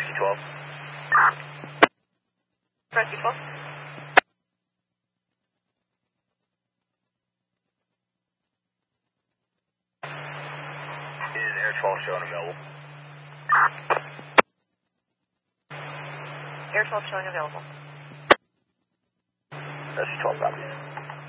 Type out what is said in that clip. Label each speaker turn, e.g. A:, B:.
A: 12.
B: Rescue 12.
A: Is Air 12 showing available?
B: Air 12 showing available.
A: Rescue 12 copies.